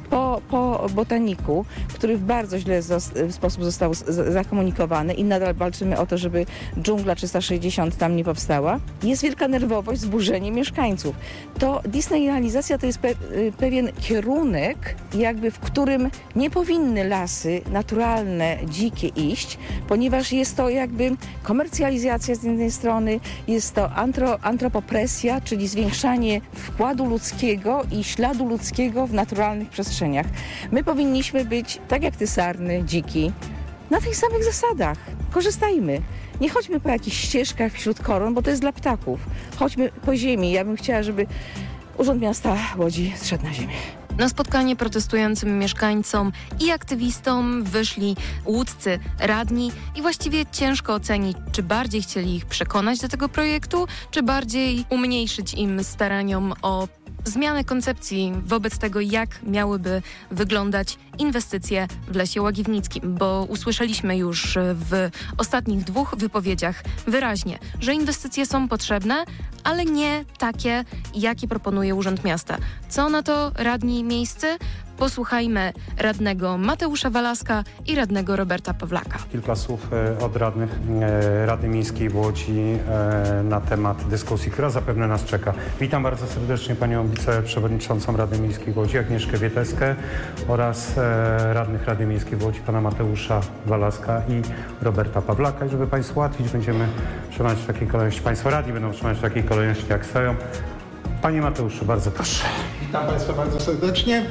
S13: po botaniku, który w bardzo źle sposób został zakomunikowany i nadal walczymy o to, żeby dżungla 360 tam nie powstała. Jest wielka nerwowość, wzburzenie zadłużenie mieszkańców. To disneyalizacja to jest pewien kierunek, jakby w którym nie powinny lasy naturalne, dzikie iść, ponieważ jest to jakby komercjalizacja z jednej strony, jest to antropopresja, czyli zwiększanie wkładu ludzkiego i śladu ludzkiego w naturalnych przestrzeniach. My powinniśmy być, tak jak ty, Sarny, dziki, na tych samych zasadach. Korzystajmy. Nie chodźmy po jakichś ścieżkach wśród koron, bo to jest dla ptaków. Chodźmy po ziemi. Ja bym chciała, żeby Urząd Miasta Łodzi zszedł na ziemię.
S2: Na spotkanie protestującym mieszkańcom i aktywistom wyszli łódzcy radni i właściwie ciężko ocenić, czy bardziej chcieli ich przekonać do tego projektu, czy bardziej umniejszyć im staraniom o zmianę koncepcji wobec tego, jak miałyby wyglądać inwestycje w Lesie Łagiewnickim, bo usłyszeliśmy już w ostatnich 2 wypowiedziach wyraźnie, że inwestycje są potrzebne, ale nie takie, jakie proponuje Urząd Miasta. Co na to radni miejscy? Posłuchajmy radnego Mateusza Walaska i radnego Roberta Pawlaka.
S12: Kilka słów od radnych Rady Miejskiej w Łodzi na temat dyskusji, która zapewne nas czeka. Witam bardzo serdecznie panią wiceprzewodniczącą Rady Miejskiej w Łodzi, Agnieszkę Wieterskę oraz radnych Rady Miejskiej w Łodzi, pana Mateusza Walaska i Roberta Pawlaka. I żeby państwu ułatwić, będziemy trzymać w takiej kolejności, państwo radni będą trzymać w takiej kolejności, jak stoją. Panie Mateuszu, bardzo proszę.
S14: Witam Państwa bardzo serdecznie.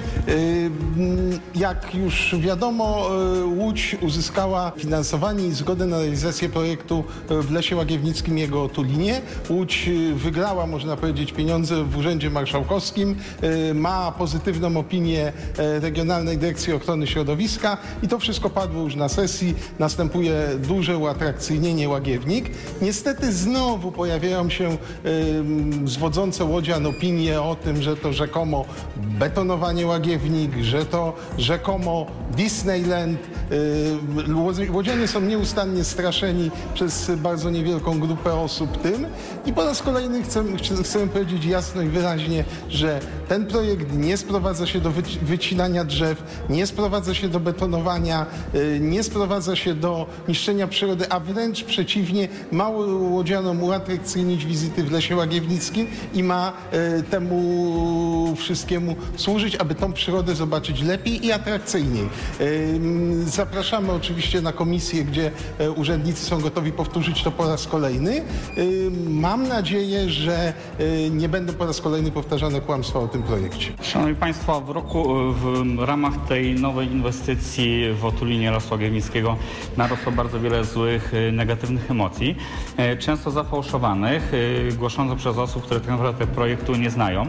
S14: Jak już wiadomo, Łódź uzyskała finansowanie i zgodę na realizację projektu w Lesie Łagiewnickim i jego otulinie. Łódź wygrała, można powiedzieć, pieniądze w Urzędzie Marszałkowskim, ma pozytywną opinię Regionalnej Dyrekcji Ochrony Środowiska i to wszystko padło już na sesji. Następuje duże uatrakcyjnienie Łagiewnik. Niestety znowu pojawiają się zwodzące łodzian opinie o tym, że to rzekomo betonowanie Łagiewnik, że to rzekomo Disneyland. Łodzianie są nieustannie straszeni przez bardzo niewielką grupę osób tym i po raz kolejny chcę powiedzieć jasno i wyraźnie, że ten projekt nie sprowadza się do wycinania drzew, nie sprowadza się do betonowania, nie sprowadza się do niszczenia przyrody, a wręcz przeciwnie, ma łodzianom uatrakcyjnić wizyty w Lesie Łagiewnickim i ma temu wszystkiemu służyć, aby tą przyrodę zobaczyć lepiej i atrakcyjniej. Zapraszamy oczywiście na komisję, gdzie urzędnicy są gotowi powtórzyć to po raz kolejny. Mam nadzieję, że nie będą po raz kolejny powtarzane kłamstwa o tym projekcie.
S15: Szanowni Państwo, w ramach tej nowej inwestycji w otulinie Lasu Łagiewnickiego narosło bardzo wiele złych, negatywnych emocji, często zafałszowanych, głoszonych przez osób, które tak naprawdę projektu nie znają,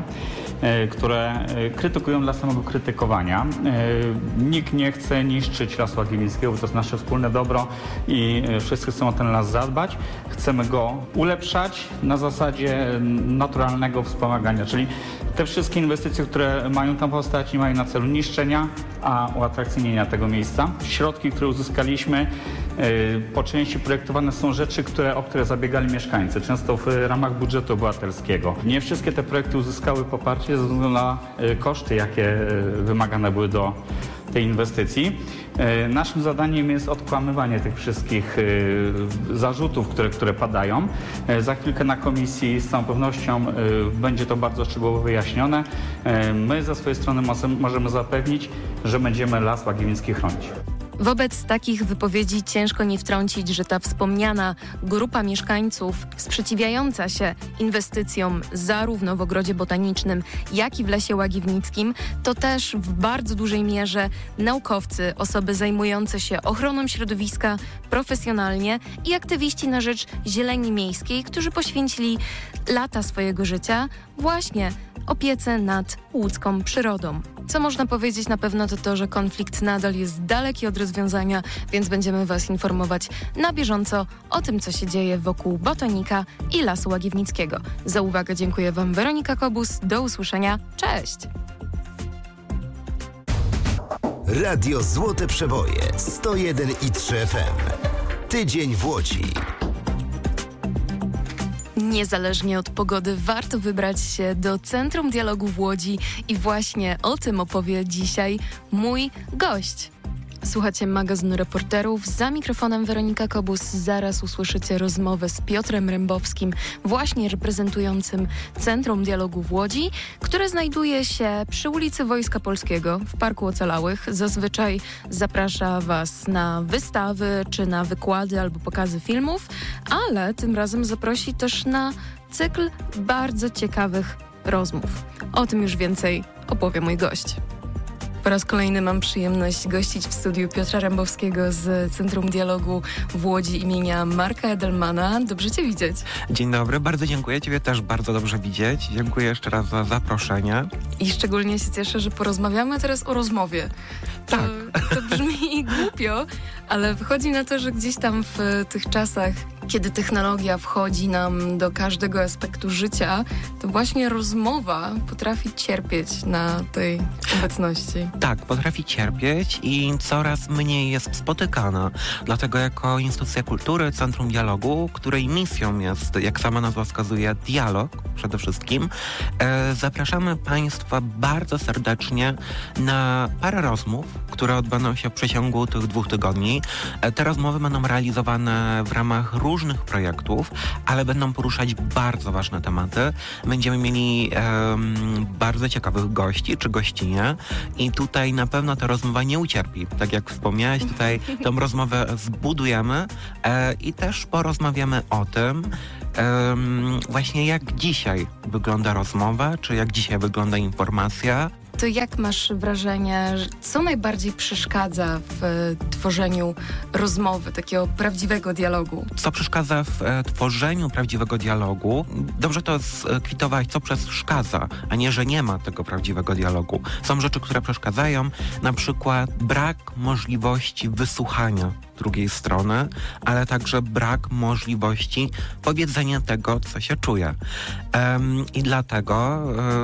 S15: które krytykują dla samego krytykowania. Nikt nie chce niszczyć Lasu Łagiewnickiego, bo to jest nasze wspólne dobro i wszyscy chcą o ten las zadbać. Chcemy go ulepszać na zasadzie naturalnego wspomagania, czyli te wszystkie inwestycje, które mają tam powstać, nie mają na celu niszczenia, a uatrakcyjnienia tego miejsca. Środki, które uzyskaliśmy, po części projektowane są rzeczy, o które zabiegali mieszkańcy, często w ramach budżetu obywatelskiego. Nie wszystkie te projekty uzyskały poparcie ze względu na koszty, jakie wymagane były do tej inwestycji. Naszym zadaniem jest odkłamywanie tych wszystkich zarzutów, które padają. Za chwilkę na komisji z całą pewnością będzie to bardzo szczegółowo wyjaśnione. My ze swojej strony możemy zapewnić, że będziemy Las Łagiewnicki chronić.
S2: Wobec takich wypowiedzi ciężko nie wtrącić, że ta wspomniana grupa mieszkańców sprzeciwiająca się inwestycjom zarówno w Ogrodzie Botanicznym, jak i w Lesie Łagiewnickim, to też w bardzo dużej mierze naukowcy, osoby zajmujące się ochroną środowiska profesjonalnie i aktywiści na rzecz zieleni miejskiej, którzy poświęcili lata swojego życia właśnie opiece nad łódzką przyrodą. Co można powiedzieć na pewno to, że konflikt nadal jest daleki od rozwiązania, więc będziemy Was informować na bieżąco o tym, co się dzieje wokół Botanika i Lasu Łagiewnickiego. Za uwagę dziękuję Wam Weronika Kobus. Do usłyszenia. Cześć!
S1: Radio Złote Przeboje 101,3 FM. Tydzień w Łodzi.
S2: Niezależnie od pogody warto wybrać się do Centrum Dialogu w Łodzi i właśnie o tym opowie dzisiaj mój gość. Słuchacie magazynu Reporterów. Za mikrofonem Weronika Kobus. Zaraz usłyszycie rozmowę z Piotrem Rembowskim, właśnie reprezentującym Centrum Dialogu w Łodzi, które znajduje się przy ulicy Wojska Polskiego w Parku Ocalałych. Zazwyczaj zaprasza Was na wystawy, czy na wykłady albo pokazy filmów, ale tym razem zaprosi też na cykl bardzo ciekawych rozmów. O tym już więcej opowie mój gość. Po raz kolejny mam przyjemność gościć w studiu Piotra Rembowskiego z Centrum Dialogu w Łodzi imienia Marka Edelmana. Dobrze Cię widzieć.
S16: Dzień dobry, bardzo dziękuję. Ciebie też bardzo dobrze widzieć. Dziękuję jeszcze raz za zaproszenie.
S2: I szczególnie się cieszę, że porozmawiamy teraz o rozmowie.
S16: Tak.
S2: To brzmi głupio, ale wychodzi na to, że gdzieś tam w tych czasach, kiedy technologia wchodzi nam do każdego aspektu życia, to właśnie rozmowa potrafi cierpieć na tej obecności.
S16: Tak, potrafi cierpieć i coraz mniej jest spotykana. Dlatego jako instytucja kultury, Centrum Dialogu, której misją jest, jak sama nazwa wskazuje, dialog przede wszystkim, zapraszamy Państwa bardzo serdecznie na parę rozmów, które odbędą się w przeciągu tych 2 tygodni. Te rozmowy będą realizowane w ramach różnych projektów, ale będą poruszać bardzo ważne tematy. Będziemy mieli bardzo ciekawych gości czy gościnie i tutaj na pewno ta rozmowa nie ucierpi. Tak jak wspomniałeś, tutaj tą rozmowę zbudujemy i też porozmawiamy o tym, właśnie jak dzisiaj wygląda rozmowa, czy jak dzisiaj wygląda informacja.
S2: To jak masz wrażenie, co najbardziej przeszkadza w tworzeniu rozmowy, takiego prawdziwego dialogu?
S16: Co przeszkadza w tworzeniu prawdziwego dialogu? Dobrze to skwitować, co przeszkadza, a nie, że nie ma tego prawdziwego dialogu. Są rzeczy, które przeszkadzają, na przykład brak możliwości wysłuchania drugiej strony, ale także brak możliwości powiedzenia tego, co się czuje. I dlatego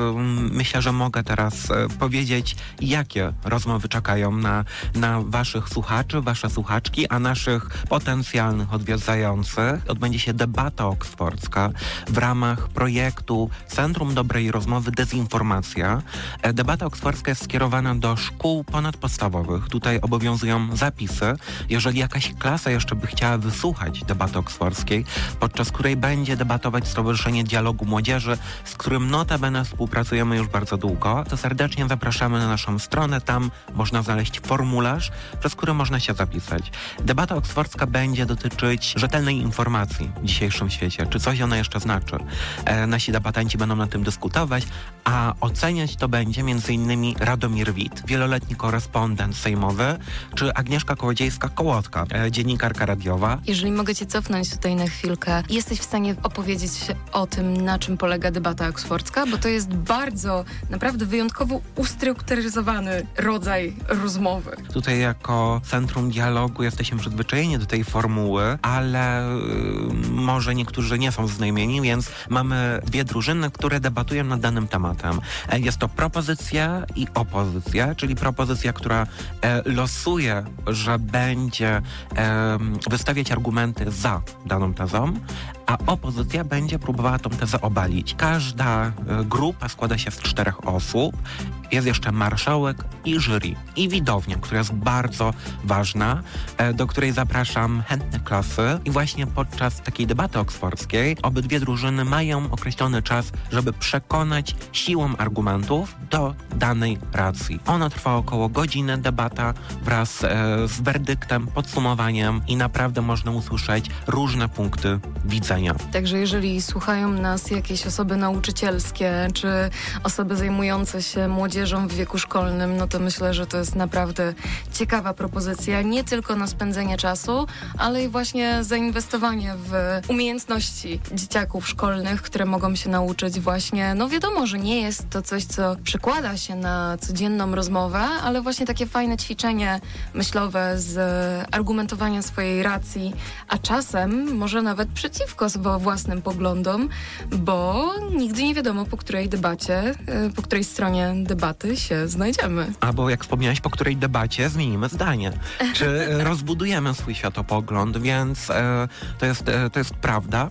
S16: myślę, że mogę teraz powiedzieć, jakie rozmowy czekają na waszych słuchaczy, wasze słuchaczki, a naszych potencjalnych odwiedzających. Odbędzie się debata oksfordzka w ramach projektu Centrum Dobrej Rozmowy Dezinformacja. Debata oksfordzka jest skierowana do szkół ponadpodstawowych. Tutaj obowiązują zapisy. Jeżeli jakaś klasa jeszcze by chciała wysłuchać debaty oksfordzkiej, podczas której będzie debatować Stowarzyszenie Dialogu Młodzieży, z którym notabene współpracujemy już bardzo długo, to serdecznie zapraszamy na naszą stronę. Tam można znaleźć formularz, przez który można się zapisać. Debata oksfordzka będzie dotyczyć rzetelnej informacji w dzisiejszym świecie. Czy coś ona jeszcze znaczy? Nasi debatanci będą na tym dyskutować, a oceniać to będzie m.in. Radomir Wit, wieloletni korespondent sejmowy, czy Agnieszka Kołodziejska-Kołotka, dziennikarka radiowa.
S2: Jeżeli mogę Cię cofnąć tutaj na chwilkę, jesteś w stanie opowiedzieć o tym, na czym polega debata oksfordzka? Bo to jest bardzo, naprawdę wyjątkowo ustrukturyzowany rodzaj rozmowy.
S16: Tutaj jako Centrum Dialogu jesteśmy przyzwyczajeni do tej formuły, ale może niektórzy nie są znajomieni, więc mamy 2 drużyny, które debatują nad danym tematem. Jest to propozycja i opozycja, czyli propozycja, która losuje, że będzie wystawiać argumenty za daną tezą, a opozycja będzie próbowała tą tezę obalić. Każda grupa składa się z 4 osób. Jest jeszcze marszałek i jury. I widownia, która jest bardzo ważna, do której zapraszam chętne klasy. I właśnie podczas takiej debaty oksfordzkiej obydwie drużyny mają określony czas, żeby przekonać siłą argumentów do danej racji. Ona trwa około godziny, debata wraz z werdyktem, podsumowaniem i naprawdę można usłyszeć różne punkty widzenia.
S2: Także jeżeli słuchają nas jakieś osoby nauczycielskie, czy osoby zajmujące się młodzieżą w wieku szkolnym, no to myślę, że to jest naprawdę ciekawa propozycja, nie tylko na spędzenie czasu, ale i właśnie zainwestowanie w umiejętności dzieciaków szkolnych, które mogą się nauczyć właśnie, no wiadomo, że nie jest to coś, co przekłada się na codzienną rozmowę, ale właśnie takie fajne ćwiczenie myślowe z argumentowania swojej racji, a czasem może nawet przeciwko własnym poglądom, bo nigdy nie wiadomo, po której debacie, po której stronie debaty się znajdziemy.
S16: Albo jak wspomniałeś, po której debacie zmienimy zdanie, czy rozbudujemy swój światopogląd, więc to jest prawda.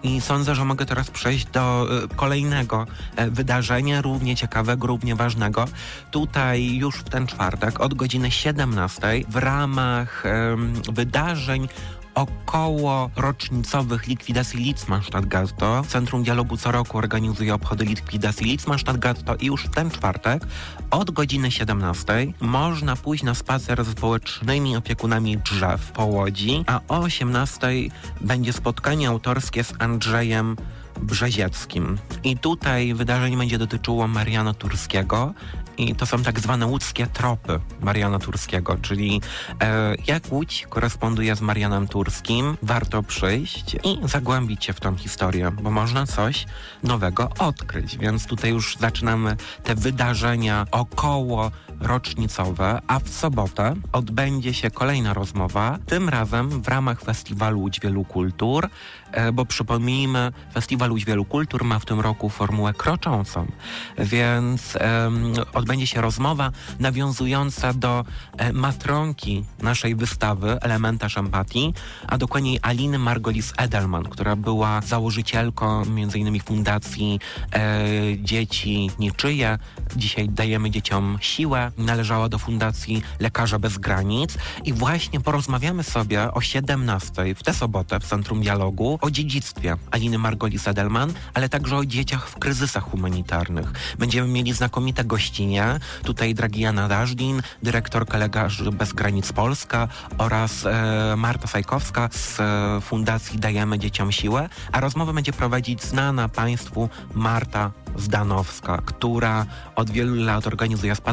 S16: I sądzę, że mogę teraz przejść do kolejnego wydarzenia, równie ciekawego, równie ważnego. Tutaj już w ten czwartek od godziny 17 w ramach wydarzeń około rocznicowych likwidacji Litzmannstadt-Ghetto. Centrum Dialogu co roku organizuje obchody likwidacji Litzmannstadt-Ghetto i już w ten czwartek od godziny 17 można pójść na spacer z społecznymi opiekunami drzew po Łodzi, a o 18 będzie spotkanie autorskie z Andrzejem Brzezieckim. I tutaj wydarzenie będzie dotyczyło Mariana Turskiego i to są tak zwane łódzkie tropy Mariana Turskiego, czyli jak Łódź koresponduje z Marianem Turskim. Warto przyjść i zagłębić się w tą historię, bo można coś nowego odkryć. Więc tutaj już zaczynamy te wydarzenia około rocznicowe, a w sobotę odbędzie się kolejna rozmowa, tym razem w ramach festiwalu Łódź Wielu Kultur, bo przypomnijmy, Festiwal Łódź Wielu Kultur ma w tym roku formułę kroczącą, więc odbędzie się rozmowa nawiązująca do matronki naszej wystawy Elementarz Empatii, a dokładniej Aliny Margolis-Edelman, która była założycielką m.in. Fundacji Dzieci Niczyje. Dzisiaj dajemy dzieciom siłę. Należała do Fundacji Lekarze Bez Granic i właśnie porozmawiamy sobie o 17 w tę sobotę w Centrum Dialogu o dziedzictwie Aliny Margolis-Edelman, ale także o dzieciach w kryzysach humanitarnych. Będziemy mieli znakomite gościnie. Tutaj Dragiana Dażdin, dyrektorka Lekarzy Bez Granic Polska oraz Marta Sajkowska z Fundacji Dajemy Dzieciom Siłę, a rozmowę będzie prowadzić znana Państwu Marta Zdanowska, która od wielu lat organizuje spacer